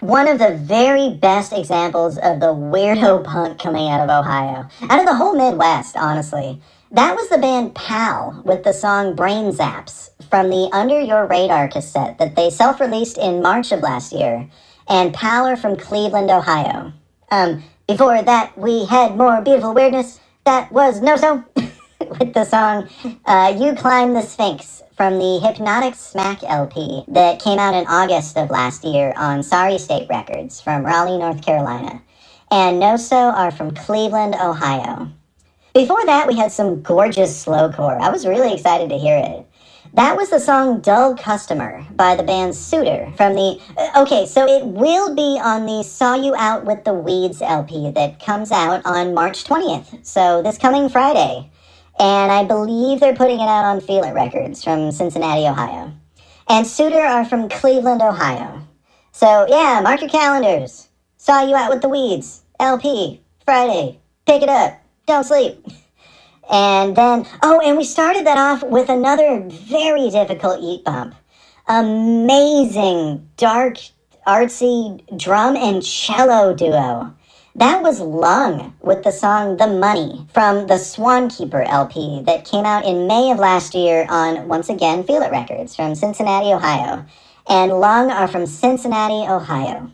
one of the very best examples of the weirdo punk coming out of Ohio. Out of the whole Midwest, honestly. That was the band Pal with the song Brain Zaps from the Under Your Radar cassette that they self-released in March of last year. And Pal are from Cleveland, Ohio. Before that, we had more beautiful weirdness. That was No-So with the song You Climb the Sphinx from the Hypnotic Smack LP that came out in August of last year on Sorry State Records from Raleigh, North Carolina. And No-So are from Cleveland, Ohio. Before that, we had some gorgeous slowcore. I was really excited to hear it. That was the song Dull Customer by the band Suitor from the... Okay, so it will be on the Saw You Out with the Weeds LP that comes out on March 20th, so this coming Friday. And I believe they're putting it out on Feel It Records from Cincinnati, Ohio. And Suitor are from Cleveland, Ohio. So yeah, mark your calendars. Saw You Out with the Weeds, LP, Friday. Pick it up. Don't sleep. And then, and we started that off with another very difficult Eat Bump. Amazing, dark, artsy drum and cello duo. That was Lung with the song The Money from the Swankeeper LP that came out in May of last year on, once again, Feel It Records from Cincinnati, Ohio. And Lung are from Cincinnati, Ohio.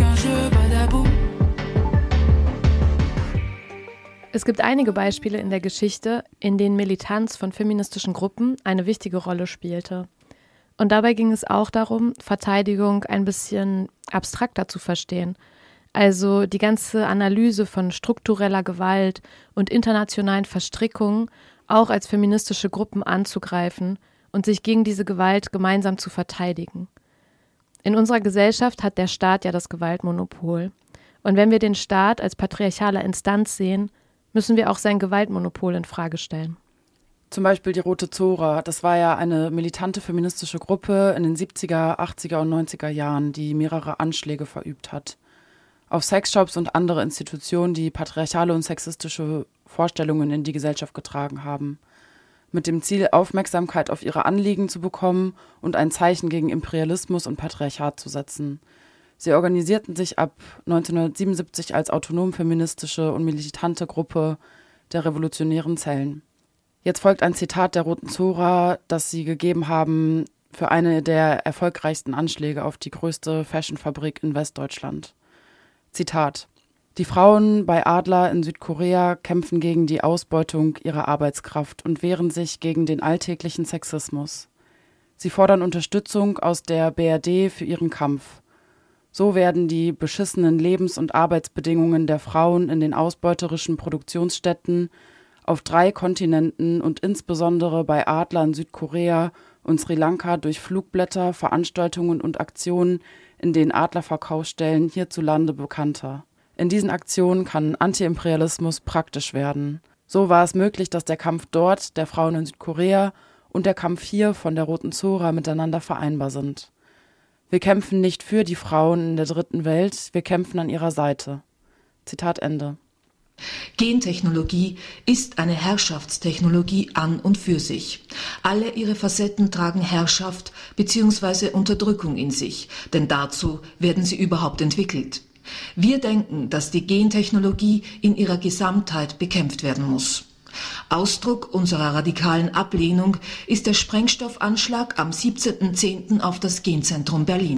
Es gibt einige Beispiele in der Geschichte, in denen Militanz von feministischen Gruppen eine wichtige Rolle spielte. Und dabei ging es auch darum, Verteidigung ein bisschen abstrakter zu verstehen. Also die ganze Analyse von struktureller Gewalt und internationalen Verstrickungen auch als feministische Gruppen anzugreifen und sich gegen diese Gewalt gemeinsam zu verteidigen. In unserer Gesellschaft hat der Staat ja das Gewaltmonopol. Und wenn wir den Staat als patriarchale Instanz sehen, müssen wir auch sein Gewaltmonopol in Frage stellen. Zum Beispiel die Rote Zora, das war ja eine militante feministische Gruppe in den 70er, 80er und 90er Jahren, die mehrere Anschläge verübt hat. Auf Sexshops und andere Institutionen, die patriarchale und sexistische Vorstellungen in die Gesellschaft getragen haben. Mit dem Ziel, Aufmerksamkeit auf ihre Anliegen zu bekommen und ein Zeichen gegen Imperialismus und Patriarchat zu setzen. Sie organisierten sich ab 1977 als autonom-feministische und militante Gruppe der Revolutionären Zellen. Jetzt folgt ein Zitat der Roten Zora, das sie gegeben haben für eine der erfolgreichsten Anschläge auf die größte Fashionfabrik in Westdeutschland. Zitat: Die Frauen bei Adler in Südkorea kämpfen gegen die Ausbeutung ihrer Arbeitskraft und wehren sich gegen den alltäglichen Sexismus. Sie fordern Unterstützung aus der BRD für ihren Kampf. So werden die beschissenen Lebens- und Arbeitsbedingungen der Frauen in den ausbeuterischen Produktionsstätten auf 3 Kontinenten und insbesondere bei Adler in Südkorea und Sri Lanka durch Flugblätter, Veranstaltungen und Aktionen in den Adlerverkaufsstellen hierzulande bekannter. In diesen Aktionen kann Antiimperialismus praktisch werden. So war es möglich, dass der Kampf dort der Frauen in Südkorea und der Kampf hier von der Roten Zora miteinander vereinbar sind. Wir kämpfen nicht für die Frauen in der dritten Welt, wir kämpfen an ihrer Seite. Zitat Ende. Gentechnologie ist eine Herrschaftstechnologie an und für sich. Alle ihre Facetten tragen Herrschaft bzw. Unterdrückung in sich, denn dazu werden sie überhaupt entwickelt. Wir denken, dass die Gentechnologie in ihrer Gesamtheit bekämpft werden muss. Ausdruck unserer radikalen Ablehnung ist der Sprengstoffanschlag am 17.10. auf das Genzentrum Berlin.